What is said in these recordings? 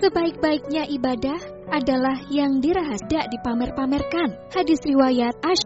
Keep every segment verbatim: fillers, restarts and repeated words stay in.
Sebaik-baiknya ibadah adalah yang dirahasiakan dipamer-pamerkan. Hadis riwayat Ash.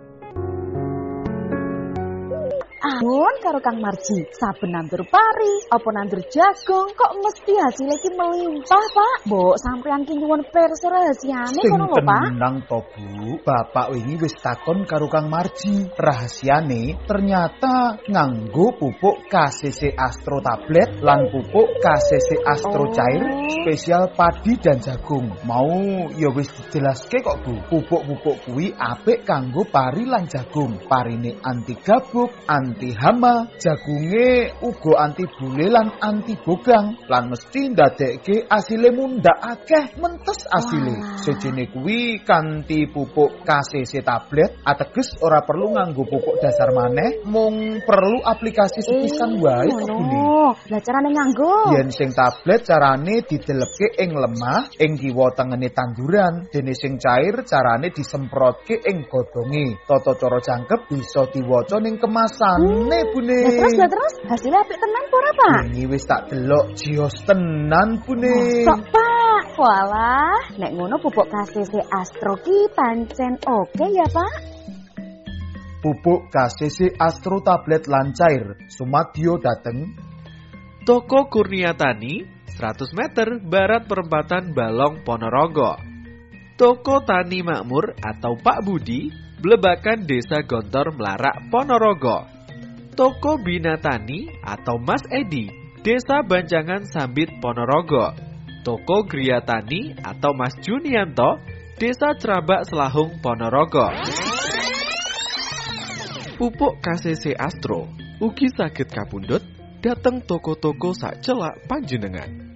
Amun karo Kang Marji, saben nandur pari, apa nandur jagung, kok mesti hasilnya ki melimpah, Pak? Mbok sampean ki nyuwun pirsa rahasiane kono lho, Pak. Tenang to, Bu. Bapak wingi wis takon karo Kang Marji. Rahasiane ternyata nganggo pupuk K C C Astro tablet lan pupuk K C C Astro Oh. cair spesial padi dan jagung. Mau ya wis dijelaske kok, Bu. Pupuk-pupuk kuwi apik kanggo pari lan jagung. Parine anti gabuk, anti hama, jagunge uga anti bule lan anti bogang, lan mesti ndadekke asile mundhak akeh mentes asile. Wah. Sejene kuwi kanthi pupuk K C C tablet ateges ora perlu nganggo pupuk dasar maneh, mung perlu aplikasi sepisan wae kok Bune. Oh, lah carane nganggo. Yen sing tablet carane didelepke ing lemah ing kiwa tengene tanduran, dene sing cair carane disemprotke ing godhonge. Tata cara jangkep bisa diwaca ning kemasane, Bune. Lah terus, lah terus, hasilnya apik tenan apa ora, Pak? Wingi wis tak delok jios tenan, Bune. Mosok, Pak? Walah, nek ngono pupuk K C C Astro ki pancen oke ya, Pak? Pupuk K C C Astro tablet lan cair sumadyo dateng Toko Kurnia Tani, seratus meter barat perempatan Balong Ponorogo. Toko Tani Makmur atau Pak Budi, Blebakan Desa Gontor Melarak Ponorogo. Toko Bina Tani atau Mas Edi, Desa Banjangan Sambit Ponorogo. Toko Gria Tani atau Mas Junianto, Desa Cerabak Selahung Ponorogo. Pupuk K C C Astro ugi saged kapundhut dateng toko-toko sak celak panjenengan.